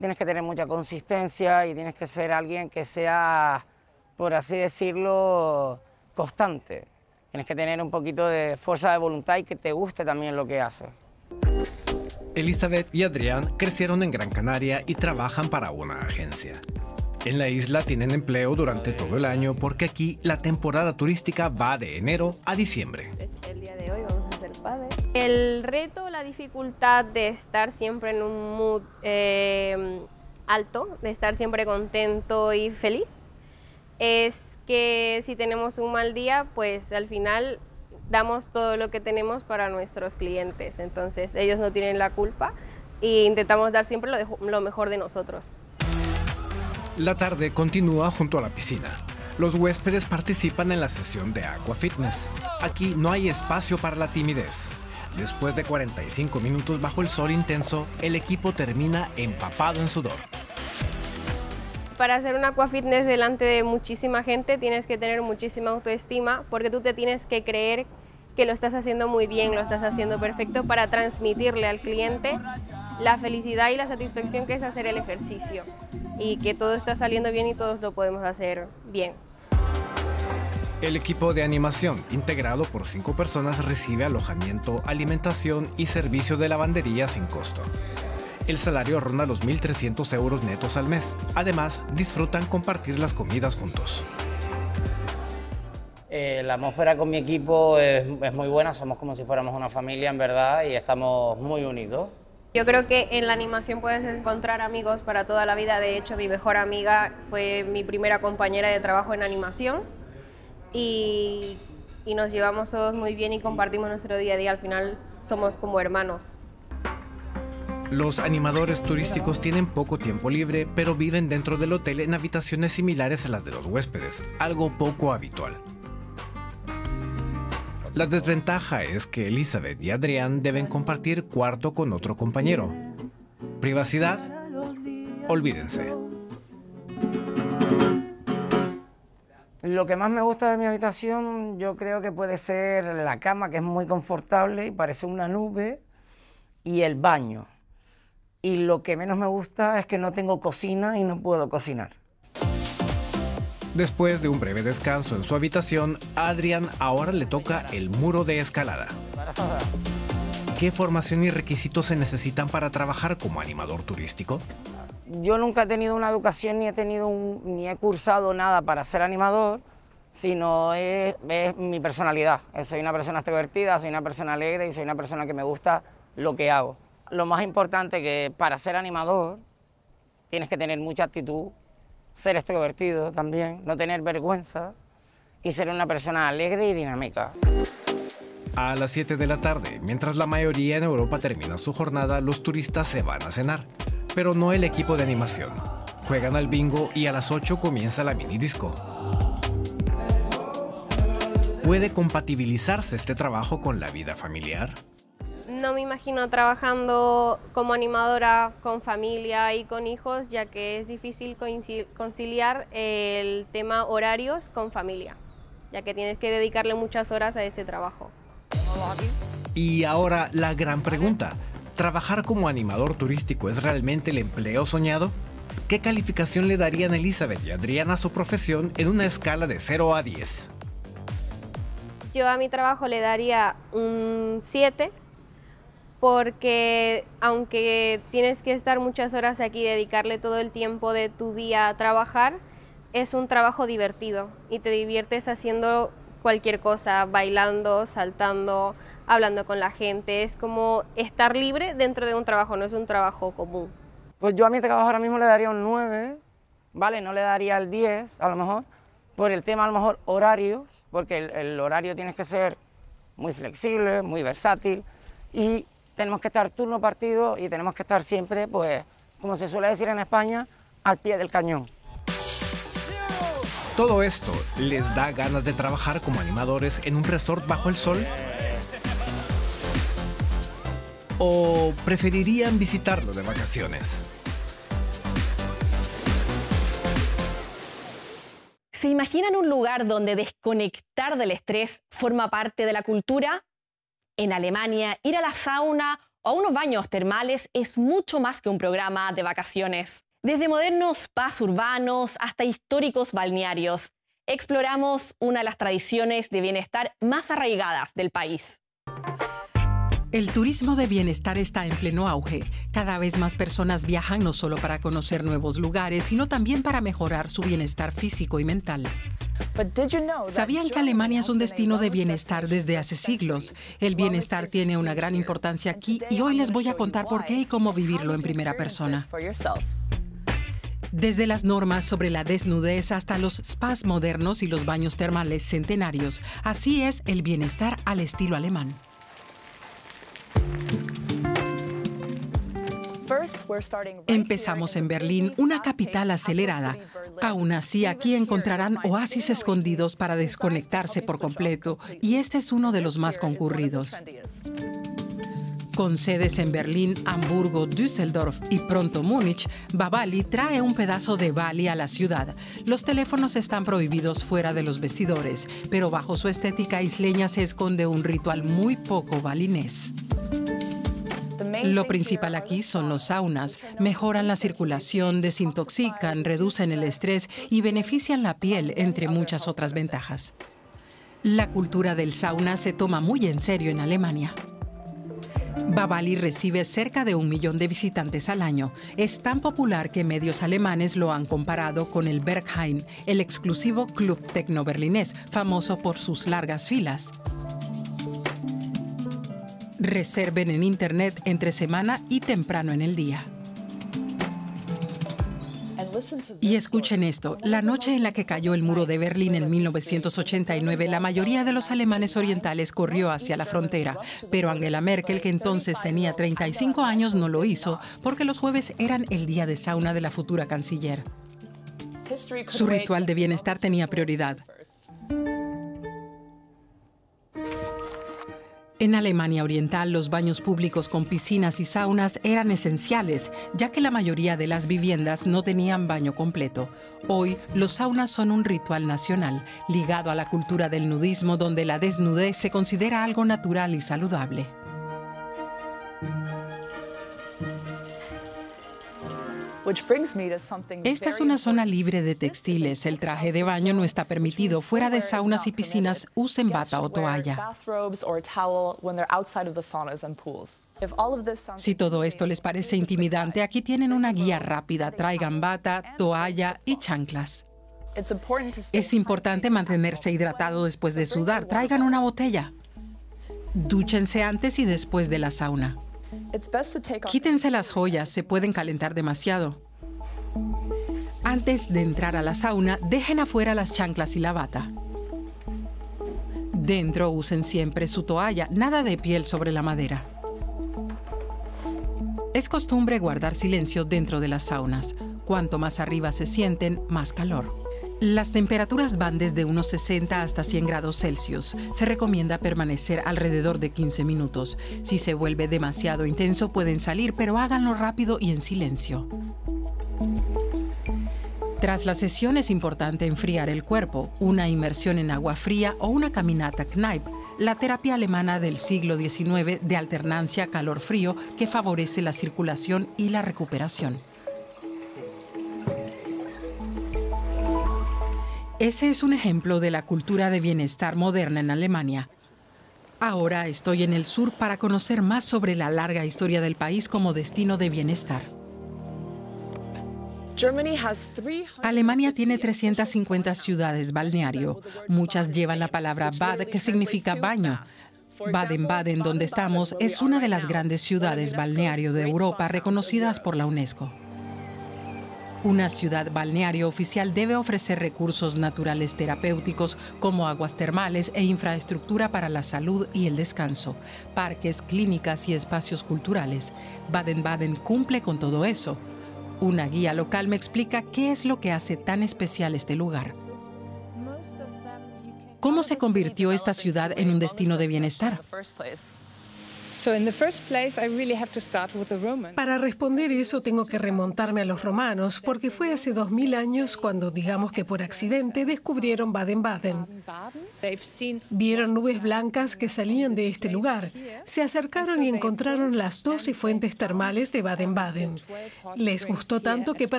tienes que tener mucha consistencia y tienes que ser alguien que sea, por así decirlo, constante. Tienes que tener un poquito de fuerza de voluntad y que te guste también lo que haces. Elizabeth y Adrián crecieron en Gran Canaria y trabajan para una agencia. En la isla tienen empleo durante todo el año porque aquí la temporada turística va de enero a diciembre. El día de hoy vamos a hacer pádel. El reto, la dificultad de estar siempre en un mood alto, de estar siempre contento y feliz, es que si tenemos un mal día, pues al final damos todo lo que tenemos para nuestros clientes. Entonces ellos no tienen la culpa e intentamos dar siempre lo mejor de nosotros. La tarde continúa junto a la piscina. Los huéspedes participan en la sesión de Aqua Fitness. Aquí no hay espacio para la timidez. Después de 45 minutos bajo el sol intenso, el equipo termina empapado en sudor. Para hacer un Aqua Fitness delante de muchísima gente tienes que tener muchísima autoestima, porque tú te tienes que creer que lo estás haciendo muy bien, lo estás haciendo perfecto, para transmitirle al cliente la felicidad y la satisfacción que es hacer el ejercicio y que todo está saliendo bien y todos lo podemos hacer bien. El equipo de animación, integrado por 5 personas, recibe alojamiento, alimentación y servicio de lavandería sin costo. El salario ronda los 1.300 euros netos al mes. Además, disfrutan compartir las comidas juntos. La atmósfera con mi equipo es muy buena, somos como si fuéramos una familia en verdad y estamos muy unidos. Yo creo que en la animación puedes encontrar amigos para toda la vida. De hecho, mi mejor amiga fue mi primera compañera de trabajo en animación y nos llevamos todos muy bien y compartimos nuestro día a día. Al final somos como hermanos. Los animadores turísticos tienen poco tiempo libre, pero viven dentro del hotel en habitaciones similares a las de los huéspedes, algo poco habitual. La desventaja es que Elizabeth y Adrián deben compartir cuarto con otro compañero. ¿Privacidad? Olvídense. Lo que más me gusta de mi habitación yo creo que puede ser la cama, que es muy confortable y parece una nube, y el baño. Y lo que menos me gusta es que no tengo cocina y no puedo cocinar. Después de un breve descanso en su habitación, a Adrián ahora le toca el muro de escalada. ¿Qué formación y requisitos se necesitan para trabajar como animador turístico? Yo nunca he tenido una educación ni he cursado nada para ser animador, sino es mi personalidad. Soy una persona extrovertida, soy una persona alegre y soy una persona que me gusta lo que hago. Lo más importante que para ser animador tienes que tener mucha actitud, ser extrovertido también, no tener vergüenza y ser una persona alegre y dinámica. A las 7 de la tarde, mientras la mayoría en Europa termina su jornada, los turistas se van a cenar. Pero no el equipo de animación. Juegan al bingo y a las 8 comienza la mini disco. ¿Puede compatibilizarse este trabajo con la vida familiar? No me imagino trabajando como animadora con familia y con hijos, ya que es difícil conciliar el tema horarios con familia, ya que tienes que dedicarle muchas horas a ese trabajo. Y ahora la gran pregunta. ¿Trabajar como animador turístico es realmente el empleo soñado? ¿Qué calificación le darían Elizabeth y Adrián a su profesión en una escala de 0 a 10? Yo a mi trabajo le daría un 7, porque aunque tienes que estar muchas horas aquí, dedicarle todo el tiempo de tu día a trabajar, es un trabajo divertido y te diviertes haciendo cualquier cosa, bailando, saltando, hablando con la gente. Es como estar libre dentro de un trabajo, no es un trabajo común. Pues yo a mi trabajo ahora mismo le daría un 9, ¿vale? No le daría el 10 a lo mejor, por el tema a lo mejor horarios, porque el horario tienes que ser muy flexible, muy versátil y tenemos que estar turno partido y tenemos que estar siempre, pues, como se suele decir en España, al pie del cañón. ¿Todo esto les da ganas de trabajar como animadores en un resort bajo el sol? ¿O preferirían visitarlo de vacaciones? ¿Se imaginan un lugar donde desconectar del estrés forma parte de la cultura? En Alemania, ir a la sauna o unos baños termales es mucho más que un programa de vacaciones. Desde modernos spas urbanos hasta históricos balnearios, exploramos una de las tradiciones de bienestar más arraigadas del país. El turismo de bienestar está en pleno auge. Cada vez más personas viajan no solo para conocer nuevos lugares, sino también para mejorar su bienestar físico y mental. ¿Sabían que Alemania es un destino de bienestar desde hace siglos? El bienestar tiene una gran importancia aquí y hoy les voy a contar por qué y cómo vivirlo en primera persona. Desde las normas sobre la desnudez hasta los spas modernos y los baños termales centenarios, así es el bienestar al estilo alemán. Empezamos en Berlín, una capital acelerada. Aún así, aquí encontrarán oasis escondidos para desconectarse por completo, y este es uno de los más concurridos. Con sedes en Berlín, Hamburgo, Düsseldorf y pronto Múnich, Babali trae un pedazo de Bali a la ciudad. Los teléfonos están prohibidos fuera de los vestidores, pero bajo su estética isleña se esconde un ritual muy poco balinés. Lo principal aquí son los saunas. Mejoran la circulación, desintoxican, reducen el estrés y benefician la piel, entre muchas otras ventajas. La cultura del sauna se toma muy en serio en Alemania. Babali recibe cerca de 1 millón de visitantes al año. Es tan popular que medios alemanes lo han comparado con el Berghain, el exclusivo club tecno berlinés, famoso por sus largas filas. Reserven en Internet entre semana y temprano en el día. Y escuchen esto, la noche en la que cayó el muro de Berlín en 1989, la mayoría de los alemanes orientales corrió hacia la frontera, pero Angela Merkel, que entonces tenía 35 años, no lo hizo porque los jueves eran el día de sauna de la futura canciller. Su ritual de bienestar tenía prioridad. En Alemania Oriental, los baños públicos con piscinas y saunas eran esenciales, ya que la mayoría de las viviendas no tenían baño completo. Hoy, los saunas son un ritual nacional, ligado a la cultura del nudismo, donde la desnudez se considera algo natural y saludable. Esta es una zona libre de textiles. El traje de baño no está permitido. Fuera de saunas y piscinas, usen bata o toalla. Si todo esto les parece intimidante, aquí tienen una guía rápida. Traigan bata, toalla y chanclas. Es importante mantenerse hidratado después de sudar. Traigan una botella. Dúchense antes y después de la sauna. Quítense las joyas, se pueden calentar demasiado. Antes de entrar a la sauna, dejen afuera las chanclas y la bata. Dentro usen siempre su toalla, nada de piel sobre la madera. Es costumbre guardar silencio dentro de las saunas. Cuanto más arriba se sienten, más calor. Las temperaturas van desde unos 60 hasta 100 grados Celsius. Se recomienda permanecer alrededor de 15 minutos. Si se vuelve demasiado intenso, pueden salir, pero háganlo rápido y en silencio. Tras la sesión es importante enfriar el cuerpo, una inmersión en agua fría o una caminata Kneipp, la terapia alemana del siglo XIX de alternancia calor-frío que favorece la circulación y la recuperación. Ese es un ejemplo de la cultura de bienestar moderna en Alemania. Ahora estoy en el sur para conocer más sobre la larga historia del país como destino de bienestar. Alemania tiene 350 ciudades balneario. Muchas llevan la palabra Bad, que significa baño. Baden-Baden, donde estamos, es una de las grandes ciudades balneario de Europa reconocidas por la UNESCO. Una ciudad balneario oficial debe ofrecer recursos naturales terapéuticos como aguas termales e infraestructura para la salud y el descanso, parques, clínicas y espacios culturales. Baden-Baden cumple con todo eso. Una guía local me explica qué es lo que hace tan especial este lugar. ¿Cómo se convirtió esta ciudad en un destino de bienestar? Para responder eso tengo que remontarme a los romanos, porque fue hace 2000 años cuando, digamos que por accidente, descubrieron Baden-Baden. Vieron nubes blancas que salían de este lugar. Se acercaron y encontraron las 12 fuentes termales de Baden-Baden. Les gustó tanto que